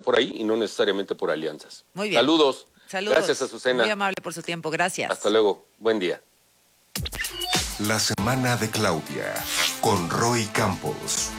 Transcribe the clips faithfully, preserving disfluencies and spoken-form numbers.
por ahí y no necesariamente por alianzas. Muy bien. Saludos. Saludos. Gracias, Azucena. Muy amable por su tiempo. Gracias. Hasta luego. Buen día. La semana de Claudia con Roy Campos.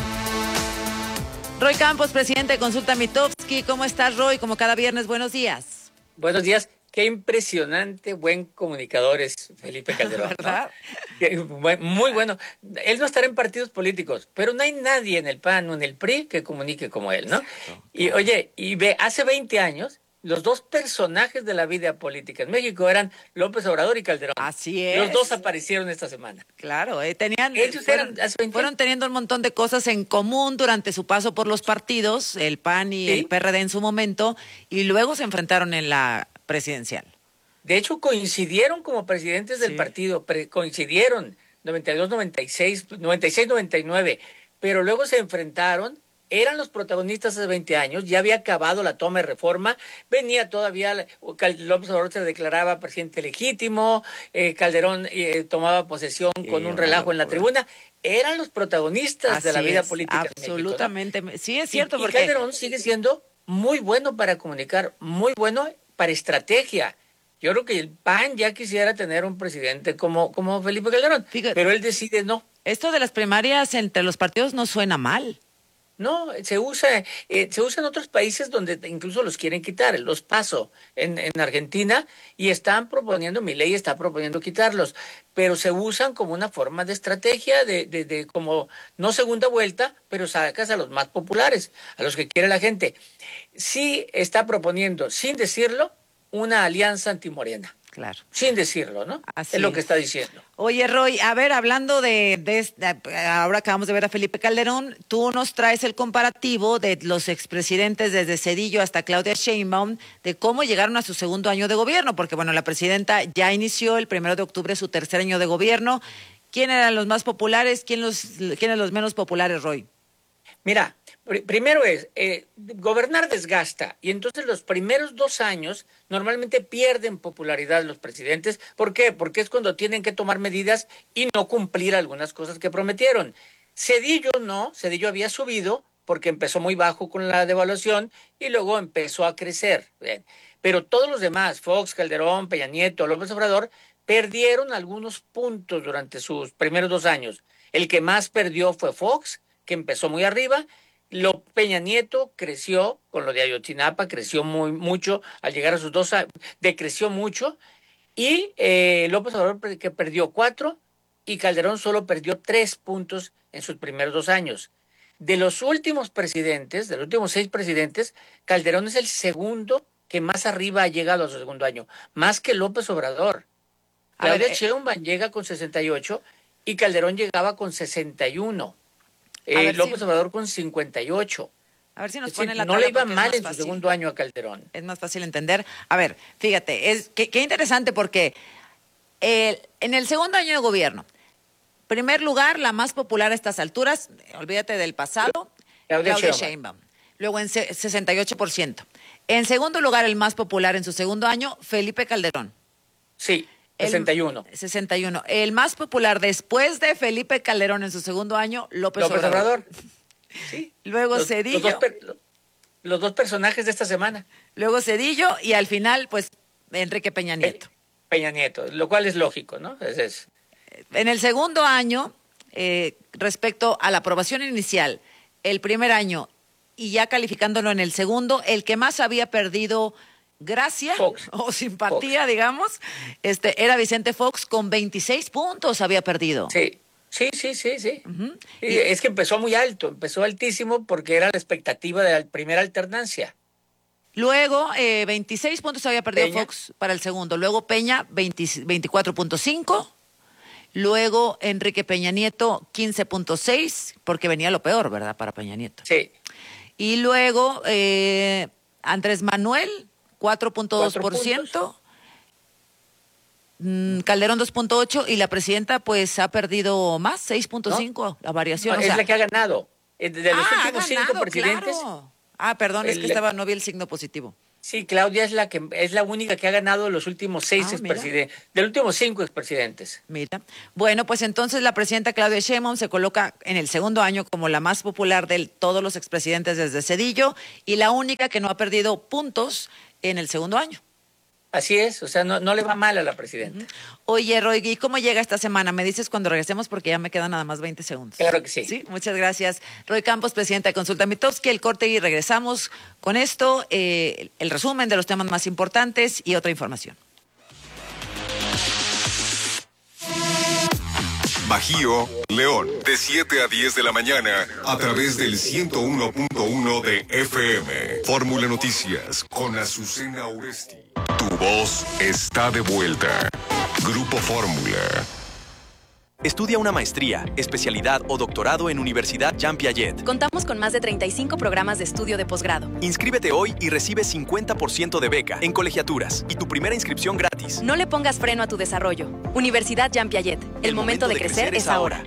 Roy Campos, presidente de Consulta Mitofsky. ¿Cómo estás, Roy? Como cada viernes, buenos días. Buenos días. Qué impresionante, buen comunicador es Felipe Calderón. ¿Verdad? ¿No? Muy bueno. Él no estará en partidos políticos, pero no hay nadie en el P A N o en el P R I que comunique como él, ¿no? Exacto. Y oye, y ve, hace veinte años, los dos personajes de la vida política en México eran López Obrador y Calderón. Así es. Los dos aparecieron esta semana. Claro, eh, tenían, Ellos fueron, eran, hace veinte fueron teniendo un montón de cosas en común durante su paso por los partidos, el P A N y ¿sí? el P R D en su momento, y luego se enfrentaron en la presidencial. De hecho, coincidieron como presidentes del sí. partido, pre- coincidieron noventa y dos, noventa y seis, noventa y seis, noventa y nueve, pero luego se enfrentaron, eran los protagonistas hace veinte años, ya había acabado la toma de reforma, venía todavía, López Obrador se declaraba presidente legítimo, eh, Calderón eh, tomaba posesión sí, con un relajo en la tribuna, eran los protagonistas Así de la vida es, política absolutamente, en México, ¿no? Sí, es cierto. Y, porque y Calderón sigue siendo muy bueno para comunicar, muy bueno para estrategia. Yo creo que el P A N ya quisiera tener un presidente como, como Felipe Calderón, Fíjate, pero él decide no. Esto de las primarias entre los partidos no suena mal. No, se usa, eh, se usa en otros países donde incluso los quieren quitar, los paso en, en Argentina y están proponiendo, mi ley está proponiendo quitarlos, pero se usan como una forma de estrategia, de, de, de como no segunda vuelta, pero sacas a los más populares, a los que quiere la gente. Sí está proponiendo, sin decirlo, una alianza antimorena. Claro. Sin decirlo, ¿no? Así es lo que está diciendo. Oye, Roy, a ver, hablando de, de, de, ahora acabamos de ver a Felipe Calderón, tú nos traes el comparativo de los expresidentes desde Zedillo hasta Claudia Sheinbaum, de cómo llegaron a su segundo año de gobierno, porque bueno, la presidenta ya inició el primero de octubre su tercer año de gobierno. ¿Quién eran los más populares? ¿Quién los, quiénes los menos populares, Roy? Mira, pr- primero es, eh, gobernar desgasta, y entonces los primeros dos años normalmente pierden popularidad los presidentes. ¿Por qué? Porque es cuando tienen que tomar medidas y no cumplir algunas cosas que prometieron. Zedillo no, Zedillo había subido porque empezó muy bajo con la devaluación y luego empezó a crecer. Bien. Pero todos los demás, Fox, Calderón, Peña Nieto, López Obrador, perdieron algunos puntos durante sus primeros dos años. El que más perdió fue Fox, que empezó muy arriba. Lo Peña Nieto creció con lo de Ayotzinapa, creció muy mucho al llegar a sus dos años, decreció mucho, y eh, López Obrador que perdió cuatro y Calderón solo perdió tres puntos en sus primeros dos años. De los últimos presidentes, de los últimos seis presidentes, Calderón es el segundo que más arriba ha llegado a su segundo año, más que López Obrador. Claudia eh... Sheinbaum llega con sesenta y ocho y Calderón llegaba con sesenta y uno. Eh, López si... Obrador con cincuenta y ocho. A ver si nos es pone decir, la no le iba mal en su segundo año a Calderón. Es más fácil entender. A ver, fíjate, es qué, qué interesante porque eh, en el segundo año de gobierno, primer lugar, la más popular a estas alturas, olvídate del pasado, Claudia, Claudia Sheinbaum. Sheinbaum. Luego en sesenta y ocho por ciento. En segundo lugar, el más popular en su segundo año, Felipe Calderón. Sí. sesenta y uno. El, sesenta y uno. El más popular después de Felipe Calderón en su segundo año, López, López Obrador. Obrador. Sí. Luego los, Zedillo. Los dos, per, los dos personajes de esta semana. Luego Zedillo y al final, pues, Enrique Peña Nieto. Eh, Peña Nieto, lo cual es lógico, ¿no? Es, es. En el segundo año, eh, respecto a la aprobación inicial, el primer año y ya calificándolo en el segundo, el que más había perdido gracia Fox. o simpatía, Fox. digamos, este era Vicente Fox, con veintiséis puntos había perdido. Sí, sí, sí, sí, sí. Uh-huh. Y y, es que empezó muy alto, empezó altísimo porque era la expectativa de la primera alternancia. Luego, eh, veintiséis puntos había perdido Peña. Fox para el segundo. Luego Peña, veinte, veinticuatro punto cinco. Luego Enrique Peña Nieto, quince punto seis, porque venía lo peor, ¿verdad? Para Peña Nieto. Sí. Y luego eh, Andrés Manuel, cuatro punto dos por ciento. Mm, Calderón dos punto ocho y la presidenta pues ha perdido más, seis punto cinco, ¿no? La variación. No, o es sea, la que ha ganado. De los ah, últimos ha ganado, cinco presidentes. Claro. Ah, perdón, el, es que estaba, no vi el signo positivo. Sí, Claudia es la que es la única que ha ganado los últimos seis Ah, mira. expresidentes, de los últimos cinco expresidentes. Mira. Bueno, pues entonces la presidenta Claudia Sheinbaum se coloca en el segundo año como la más popular de todos los expresidentes desde Zedillo y la única que no ha perdido puntos en el segundo año. Así es, o sea, no, no le va mal a la presidenta. Oye, Roy, ¿y cómo llega esta semana? Me dices cuando regresemos porque ya me quedan nada más veinte segundos. Claro que sí. Sí, muchas gracias. Roy Campos, presidente de Consulta Mitofsky, el corte y regresamos con esto, eh, el resumen de los temas más importantes y otra información. Bajío, León, de siete a diez de la mañana, a través del ciento uno punto uno de F M. Fórmula Noticias, con Azucena Oresti. Tu voz está de vuelta. Grupo Fórmula. Estudia una maestría, especialidad o doctorado en Universidad Jean Piaget. Contamos con más de treinta y cinco programas de estudio de posgrado. Inscríbete hoy y recibe cincuenta por ciento de beca en colegiaturas y tu primera inscripción gratis. No le pongas freno a tu desarrollo. Universidad Jean Piaget. El, El momento, momento de, de crecer, crecer es ahora.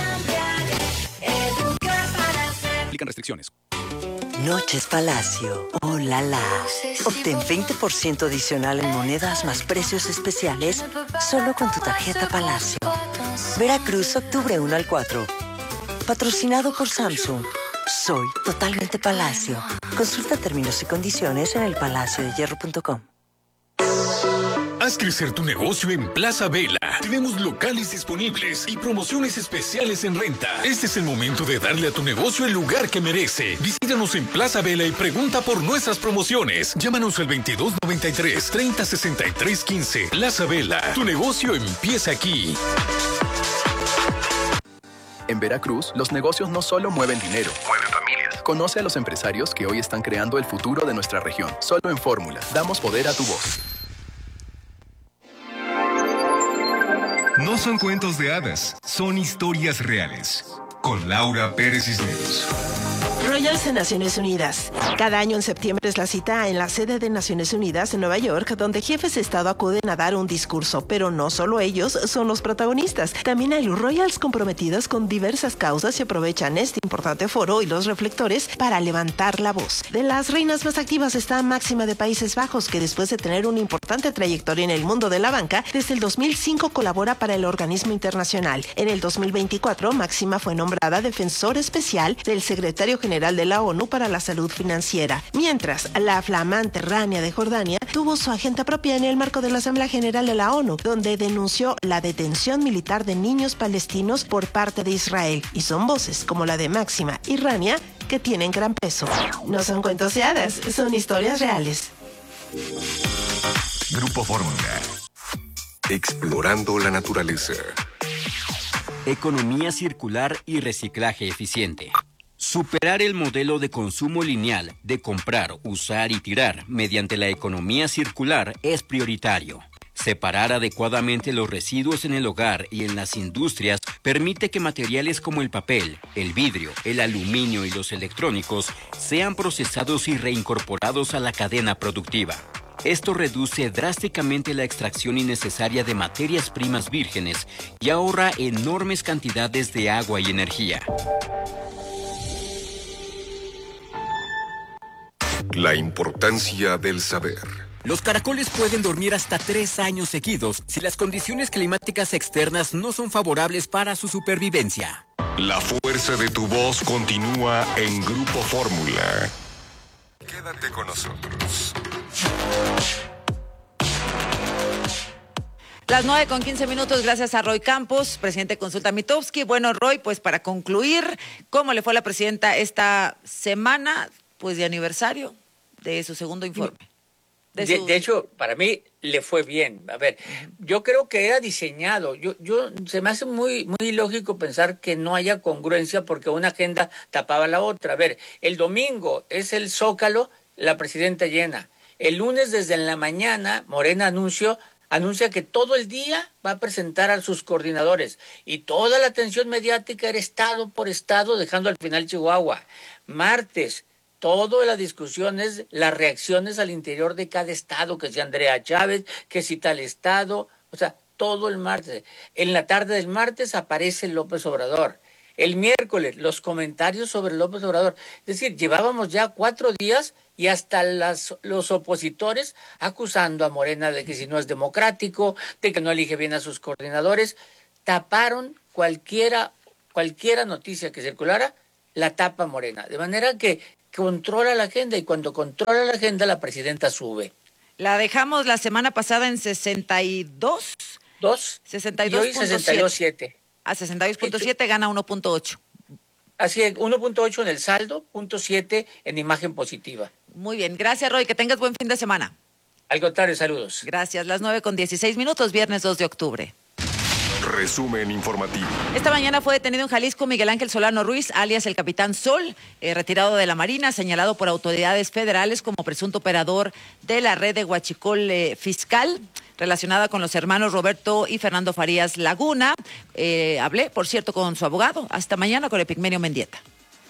Aplican restricciones. Noches Palacio. Oh, la la. Obtén veinte por ciento adicional en monedas más precios especiales solo con tu tarjeta Palacio. Veracruz, octubre uno al cuatro. Patrocinado por Samsung. Soy totalmente Palacio. Consulta términos y condiciones en el palacio de hierro punto com. Haz crecer tu negocio en Plaza Vela. Tenemos locales disponibles y promociones especiales en renta. Este es el momento de darle a tu negocio el lugar que merece. Visítanos en Plaza Vela y pregunta por nuestras promociones. Llámanos al veintidós noventa y tres, treinta sesenta y tres quince. Plaza Vela, tu negocio empieza aquí. En Veracruz, los negocios no solo mueven dinero, mueven familias. Conoce a los empresarios que hoy están creando el futuro de nuestra región. Solo en Fórmula, damos poder a tu voz. No son cuentos de hadas, son historias reales. Con Laura Pérez Cisneros. Royals de Naciones Unidas. Cada año en septiembre es la cita en la sede de Naciones Unidas en Nueva York, donde jefes de Estado acuden a dar un discurso, pero no solo ellos son los protagonistas. También hay Royals comprometidos con diversas causas y aprovechan este importante foro y los reflectores para levantar la voz. De las reinas más activas está Máxima de Países Bajos, que después de tener una importante trayectoria en el mundo de la banca, desde el dos mil cinco colabora para el organismo internacional. En el dos mil veinticuatro, Máxima fue nombrada defensor especial del secretario general de la ONU para la salud financiera, mientras la flamante Rania de Jordania tuvo su agenda propia en el marco de la Asamblea General de la ONU, donde denunció la detención militar de niños palestinos por parte de Israel, y son voces como la de Máxima y Rania que tienen gran peso. No son cuentos de hadas, son historias reales. Grupo Fórmula. Explorando la naturaleza. Economía circular y reciclaje eficiente. Superar el modelo de consumo lineal de comprar, usar y tirar mediante la economía circular es prioritario. Separar adecuadamente los residuos en el hogar y en las industrias permite que materiales como el papel, el vidrio, el aluminio y los electrónicos sean procesados y reincorporados a la cadena productiva. Esto reduce drásticamente la extracción innecesaria de materias primas vírgenes y ahorra enormes cantidades de agua y energía. La importancia del saber. Los caracoles pueden dormir hasta tres años seguidos si las condiciones climáticas externas no son favorables para su supervivencia. La fuerza de tu voz continúa en Grupo Fórmula. Quédate con nosotros. Las nueve con quince minutos, gracias a Roy Campos, presidente de Consulta Mitofsky. Bueno, Roy, pues para concluir, ¿cómo le fue a la presidenta esta semana, pues de aniversario de su segundo informe? De, de, su... de hecho, para mí le fue bien. A ver, yo creo que era diseñado. Yo, yo se me hace muy, muy ilógico pensar que no haya congruencia porque una agenda tapaba la otra. A ver, el domingo es el Zócalo, la presidenta llena. El lunes desde en la mañana, Morena anunció, anuncia que todo el día va a presentar a sus coordinadores y toda la atención mediática era estado por estado, dejando al final Chihuahua. Martes, toda la discusión es las reacciones al interior de cada estado, que si Andrea Chávez, que si tal estado, o sea, todo el martes. En la tarde del martes aparece López Obrador. El miércoles, los comentarios sobre López Obrador. Es decir, llevábamos ya cuatro días y hasta las, los opositores acusando a Morena de que si no es democrático, de que no elige bien a sus coordinadores. Taparon cualquiera, cualquiera noticia que circulara, la tapa Morena. De manera que controla la agenda y cuando controla la agenda, la presidenta sube. La dejamos la semana pasada en sesenta y dos. ¿Dos? sesenta y dos y hoy sesenta y dos punto siete. A sesenta y dos punto siete gana uno punto ocho. Así es, uno punto ocho en el saldo, punto siete en imagen positiva. Muy bien, gracias Roy, que tengas buen fin de semana. Al contrario, saludos. Gracias, las nueve con dieciséis minutos, viernes dos de octubre. Resumen informativo. Esta mañana fue detenido en Jalisco Miguel Ángel Solano Ruiz, alias el Capitán Sol, eh, retirado de la Marina, señalado por autoridades federales como presunto operador de la red de huachicol eh, fiscal, relacionada con los hermanos Roberto y Fernando Farías Laguna. Eh, hablé, por cierto, con su abogado. Hasta mañana con Epigmenio Mendieta.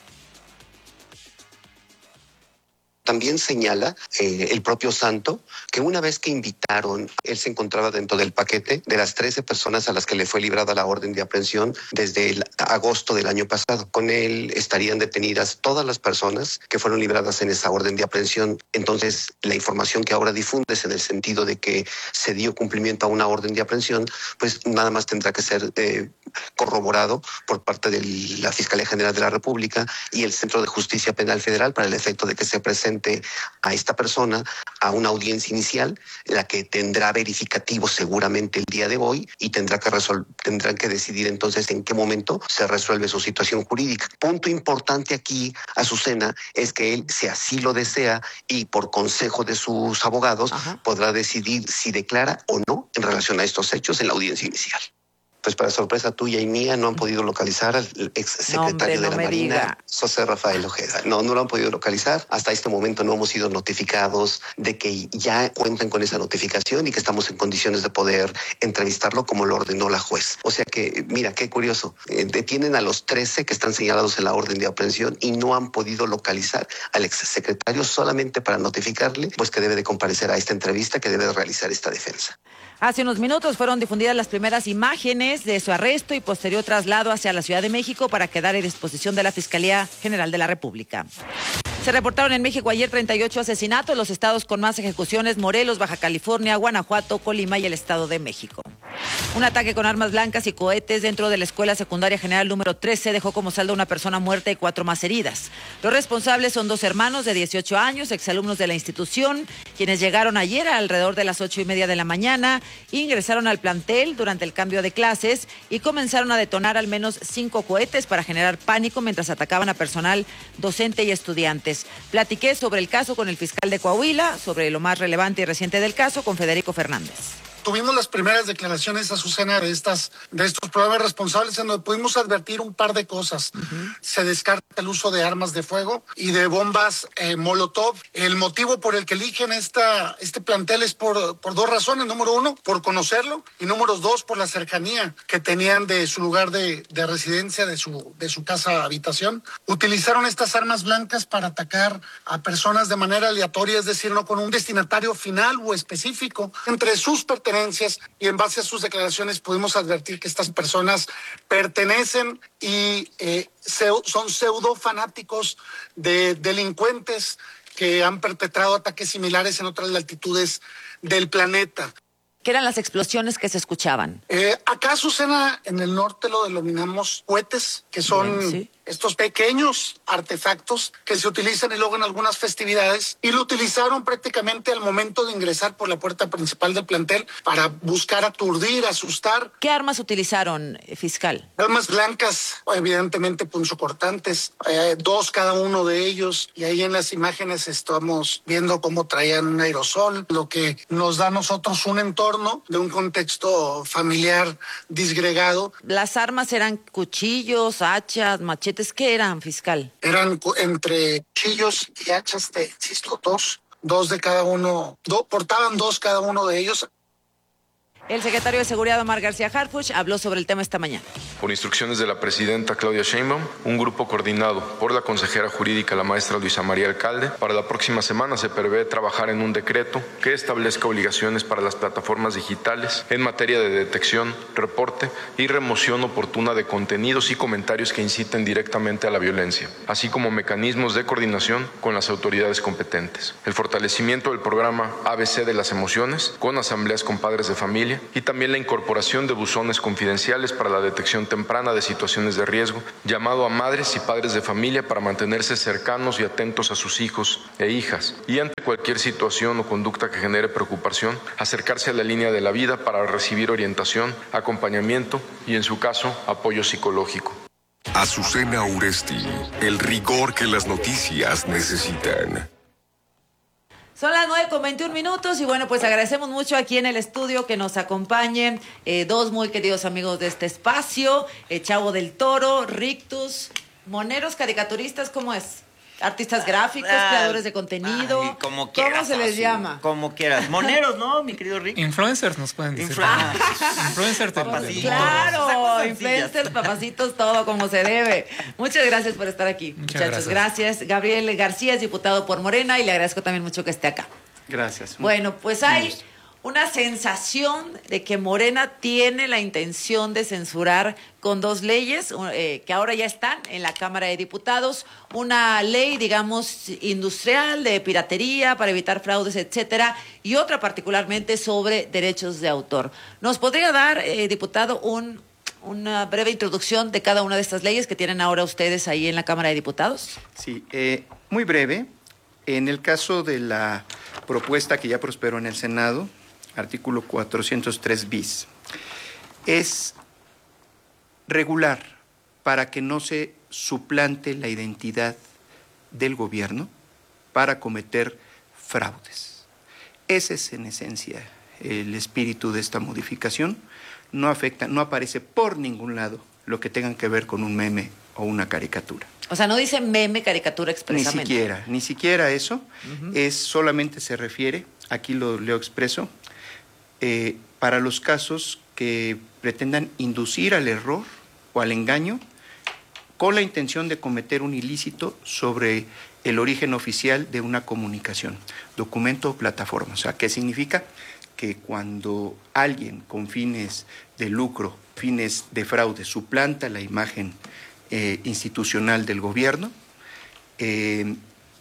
También señala eh, el propio Santo que una vez que invitaron, él se encontraba dentro del paquete de las trece personas a las que le fue librada la orden de aprehensión desde el agosto del año pasado. Con él estarían detenidas todas las personas que fueron libradas en esa orden de aprehensión. Entonces, la información que ahora difundes en el sentido de que se dio cumplimiento a una orden de aprehensión, pues nada más tendrá que ser eh, corroborado por parte de la Fiscalía General de la República y el Centro de Justicia Penal Federal para el efecto de que se presente a esta persona a una audiencia inicial, la que tendrá verificativo seguramente el día de hoy y tendrá que resol- tendrán que decidir entonces en qué momento se resuelve su situación jurídica. Punto importante aquí, Azucena, es que él, si así lo desea y por consejo de sus abogados, Ajá. podrá decidir si declara o no en relación a estos hechos en la audiencia inicial. Pues para sorpresa tuya y mía no han podido localizar al ex secretario no, hombre, no de la Marina, diga. José Rafael Ojeda. No, no lo han podido localizar. Hasta este momento no hemos sido notificados de que ya cuentan con esa notificación y que estamos en condiciones de poder entrevistarlo como lo ordenó la juez. O sea que, mira, qué curioso. Eh, detienen a los trece que están señalados en la orden de aprehensión y no han podido localizar al ex secretario solamente para notificarle pues que debe de comparecer a esta entrevista, que debe de realizar esta defensa. Hace unos minutos fueron difundidas las primeras imágenes de su arresto y posterior traslado hacia la Ciudad de México para quedar a disposición de la Fiscalía General de la República. Se reportaron en México ayer treinta y ocho asesinatos, los estados con más ejecuciones: Morelos, Baja California, Guanajuato, Colima y el Estado de México. Un ataque con armas blancas y cohetes dentro de la Escuela Secundaria General número trece dejó como saldo una persona muerta y cuatro más heridas. Los responsables son dos hermanos de dieciocho años, exalumnos de la institución, quienes llegaron ayer alrededor de las ocho y media de la mañana, ingresaron al plantel durante el cambio de clases y comenzaron a detonar al menos cinco cohetes para generar pánico mientras atacaban a personal docente y estudiantes. Platiqué sobre el caso con el fiscal de Coahuila, sobre lo más relevante y reciente del caso con Federico Fernández. Tuvimos las primeras declaraciones, Azucena, de estas, de estos probables responsables, en donde pudimos advertir un par de cosas. Uh-huh. Se descarta el uso de armas de fuego y de bombas eh, Molotov. El motivo por el que eligen esta, este plantel es por, por dos razones. Número uno, por conocerlo, y número dos, por la cercanía que tenían de su lugar de, de residencia, de su, de su casa habitación. Utilizaron estas armas blancas para atacar a personas de manera aleatoria, es decir, no con un destinatario final o específico. Entre sus pertenencias y en base a sus declaraciones pudimos advertir que estas personas pertenecen y eh, son pseudo fanáticos de delincuentes que han perpetrado ataques similares en otras latitudes del planeta. ¿Qué eran las explosiones que se escuchaban? Eh, acá, Azucena, en el norte lo denominamos cohetes, que son Bien, ¿sí? estos pequeños artefactos que se utilizan y luego en algunas festividades, y lo utilizaron prácticamente al momento de ingresar por la puerta principal del plantel para buscar aturdir, asustar. ¿Qué armas utilizaron, fiscal? Armas blancas, evidentemente punzocortantes, eh, dos cada uno de ellos, y ahí en las imágenes estamos viendo cómo traían un aerosol, lo que nos da a nosotros un entorno de un contexto familiar disgregado. ¿Las armas eran cuchillos, hachas, machetes? ¿Qué eran, fiscal? Eran entre cuchillos y hachas, te insisto, dos, dos de cada uno, do, portaban dos cada uno de ellos. El secretario de Seguridad, Omar García Harfuch, habló sobre el tema esta mañana. Por instrucciones de la presidenta Claudia Sheinbaum, un grupo coordinado por la consejera jurídica, la maestra Luisa María Alcalde, para la próxima semana se prevé trabajar en un decreto que establezca obligaciones para las plataformas digitales en materia de detección, reporte y remoción oportuna de contenidos y comentarios que inciten directamente a la violencia, así como mecanismos de coordinación con las autoridades competentes. El fortalecimiento del programa A B C de las emociones, con asambleas con padres de familia, y también la incorporación de buzones confidenciales para la detección temprana de situaciones de riesgo, llamado a madres y padres de familia para mantenerse cercanos y atentos a sus hijos e hijas, y ante cualquier situación o conducta que genere preocupación, acercarse a la línea de la vida para recibir orientación, acompañamiento y, en su caso, apoyo psicológico. Azucena Uresti, el rigor que las noticias necesitan. Son las nueve con veintiún minutos y bueno, pues agradecemos mucho aquí en el estudio que nos acompañen eh, dos muy queridos amigos de este espacio, eh, Chavo del Toro, Rictus, moneros, caricaturistas, ¿cómo es? Artistas gráficos, Ah, creadores de contenido, ay, como ¿cómo quieras, se les Azu, llama? Como quieras. Moneros, ¿no, mi querido Rick? Influencers nos pueden decir. Influ- Influencers de Papacitos. Claro, influencers, papacitos, todo como se debe. Muchas gracias por estar aquí, Muchas muchachos. Gracias. gracias. Gabriel García es diputado por Morena y le agradezco también mucho que esté acá. Gracias. Bueno, pues hay una sensación de que Morena tiene la intención de censurar con dos leyes eh, que ahora ya están en la Cámara de Diputados. Una ley, digamos, industrial de piratería para evitar fraudes, etcétera, y otra particularmente sobre derechos de autor. ¿Nos podría dar, eh, diputado, un, una breve introducción de cada una de estas leyes que tienen ahora ustedes ahí en la Cámara de Diputados? Sí, eh, muy breve. En el caso de la propuesta que ya prosperó en el Senado, artículo cuatrocientos tres bis, es regular para que no se suplante la identidad del gobierno para cometer fraudes. Ese es en esencia el espíritu de esta modificación. No afecta, no aparece por ningún lado lo que tengan que ver con un meme o una caricatura. O sea, no dice meme, caricatura expresamente. Ni siquiera, ni siquiera eso. Uh-huh. Es solamente se refiere, aquí lo leo expreso, eh, para los casos que pretendan inducir al error o al engaño con la intención de cometer un ilícito sobre el origen oficial de una comunicación, documento o plataforma. O sea, ¿qué significa? Que cuando alguien con fines de lucro, fines de fraude, suplanta la imagen eh, institucional del gobierno, eh,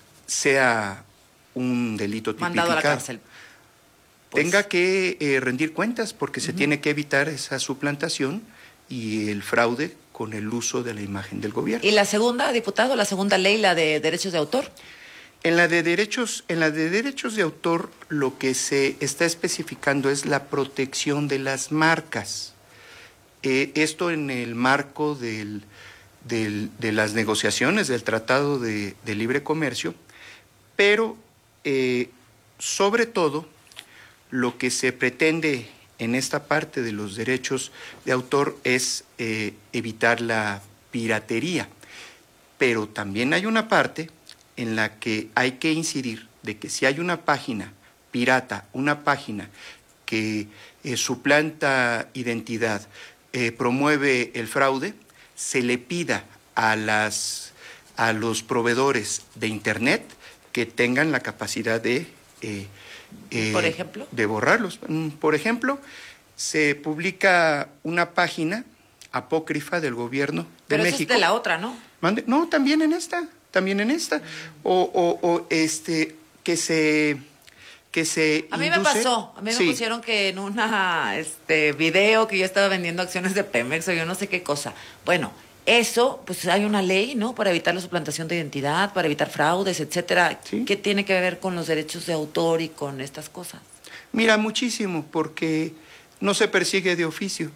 sea un delito tipificado. Mandado a la cárcel. Pues, tenga que eh, rendir cuentas porque uh-huh. se tiene que evitar esa suplantación y el fraude con el uso de la imagen del gobierno. ¿Y la segunda, diputado, la segunda ley, la de derechos de autor? En la de derechos, en la de derechos de autor, lo que se está especificando es la protección de las marcas. Eh, esto en el marco del, del, de las negociaciones del Tratado de, de Libre Comercio, pero eh, sobre todo lo que se pretende en esta parte de los derechos de autor es eh, evitar la piratería, pero también hay una parte en la que hay que incidir de que si hay una página pirata, una página que eh, suplanta identidad, eh, promueve el fraude, se le pida a, las, a los proveedores de Internet que tengan la capacidad de... Eh, eh, ¿Por ejemplo? De borrarlos. Por ejemplo, se publica una página apócrifa del gobierno de Pero México. Pero eso es de la otra, ¿no? Mande, no, también en esta, también en esta. O, o, o este, que se... Que se a mí induce. me pasó, a mí sí. me pusieron que en una este video que yo estaba vendiendo acciones de Pemex o yo no sé qué cosa. Bueno, eso, pues hay una ley, ¿no? Para evitar la suplantación de identidad, para evitar fraudes, etcétera. ¿Sí? ¿Qué tiene que ver con los derechos de autor y con estas cosas? Mira, muchísimo, porque no se persigue de oficio.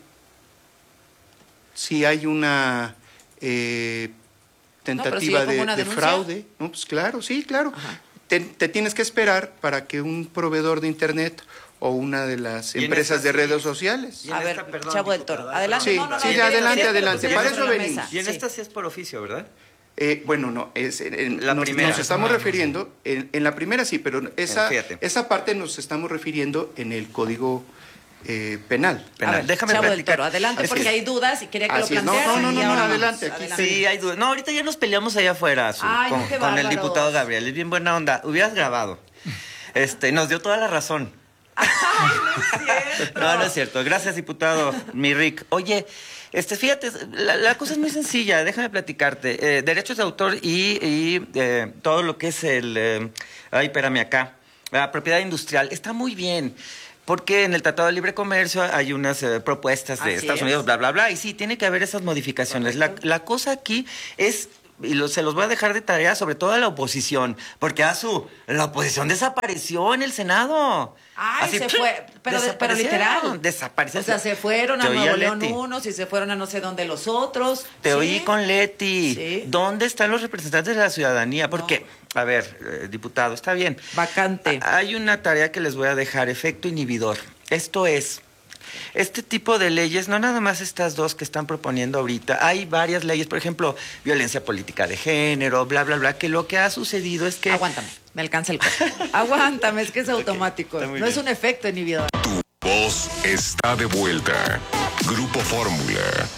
Si hay una eh, tentativa no, si de, de fraude, ¿no? Pues claro, sí, claro. Te, te tienes que esperar para que un proveedor de Internet o una de las empresas de redes sociales. A ver, esta, perdón, Chavo del Toro, adelante. Sí, no, no, sí, no, adelante, no, adelante. Para eso venimos. Y en sí. esta sí es por oficio, ¿verdad? Eh, bueno, no, es en, la nos, primera. nos estamos no, refiriendo, en, en la primera sí, pero esa, esa parte nos estamos refiriendo en el Código eh, penal. penal. Ver, Déjame Chavo del platicar. Toro, adelante, porque hay dudas y quería que Así lo es. No, plantearas. no, no, y no, ahora vamos. adelante, aquí Adelante. Sí, hay dudas. No, ahorita ya nos peleamos allá afuera Azul, Ay, con, qué con el bárbaros. diputado Gabriel. Es bien buena onda. Hubieras grabado. Este, nos dio toda la razón. Ay, no es cierto. No, no es cierto. Gracias, diputado, mi Rick. Oye, este, fíjate, la, la cosa es muy sencilla. Déjame platicarte. Eh, derechos de autor y, y eh, todo lo que es el... Eh, ay, espérame acá. La propiedad industrial. Está muy bien. Porque en el Tratado de Libre Comercio hay unas eh, propuestas de Así Estados es. Unidos, bla, bla, bla. Y sí, tiene que haber esas modificaciones. La, la cosa aquí es... Y lo, se los voy a dejar de tarea, sobre todo a la oposición. Porque a su la oposición desapareció en el Senado. Ay, Así, se ¡pum! fue, pero, de- pero Desaparecieron, literal. Desaparecieron. O sea, se fueron a Te oí Nuevo a León Leti. unos y se fueron a no sé dónde los otros. Te ¿Sí? oí con Leti. Sí. ¿Dónde están los representantes de la ciudadanía? Porque, a ver, eh, diputado, está bien. Vacante. A- Hay una tarea que les voy a dejar, efecto inhibidor. Esto es, este tipo de leyes, no nada más estas dos que están proponiendo ahorita, hay varias leyes, por ejemplo, violencia política de género, bla, bla, bla, que lo que ha sucedido es que... Aguántame, me alcanza el coche. Aguántame, es que es automático. está No muy es bien. un efecto inhibidor. Tu voz está de vuelta. Grupo Fórmula.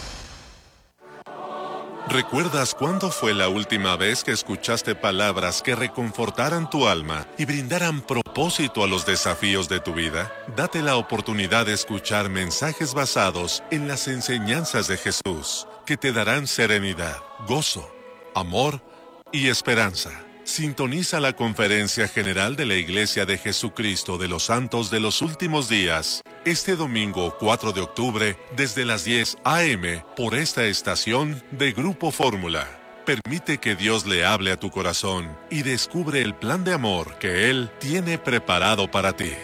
¿Recuerdas cuándo fue la última vez que escuchaste palabras que reconfortaran tu alma y brindaran propósito a los desafíos de tu vida? Date la oportunidad de escuchar mensajes basados en las enseñanzas de Jesús, que te darán serenidad, gozo, amor y esperanza. Sintoniza la Conferencia General de la Iglesia de Jesucristo de los Santos de los Últimos Días, este domingo cuatro de octubre, desde las diez a eme, por esta estación de Grupo Fórmula. Permite que Dios le hable a tu corazón y descubre el plan de amor que Él tiene preparado para ti.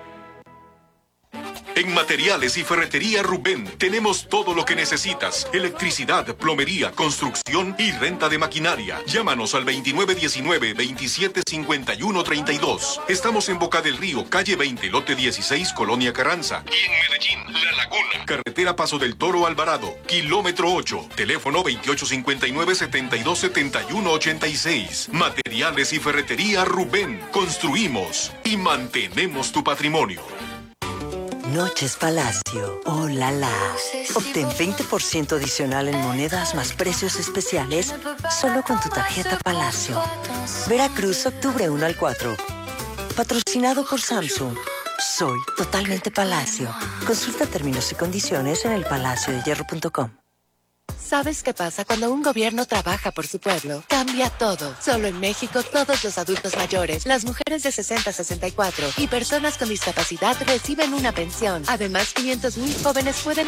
En Materiales y Ferretería Rubén tenemos todo lo que necesitas. Electricidad, plomería, construcción y renta de maquinaria. Llámanos al veintinueve diecinueve, veintisiete cincuenta y uno treinta y dos. Estamos en Boca del Río, calle veinte, lote dieciséis, Colonia Carranza. Y en Medellín, La Laguna. Carretera Paso del Toro Alvarado, kilómetro ocho. Teléfono veintiocho cincuenta y nueve, setenta y dos setenta y uno ochenta y seis. Materiales y Ferretería Rubén. Construimos y mantenemos tu patrimonio. Noches Palacio. Oh, la, la. Obtén veinte por ciento adicional en monedas más precios especiales solo con tu tarjeta Palacio. Veracruz, octubre uno al cuatro. Patrocinado por Samsung. Soy totalmente Palacio. Consulta términos y condiciones en el palacio de hierro punto com. ¿Sabes qué pasa cuando un gobierno trabaja por su pueblo? Cambia todo. Solo en México, todos los adultos mayores, las mujeres de sesenta a sesenta y cuatro y personas con discapacidad reciben una pensión. Además, quinientos mil jóvenes pueden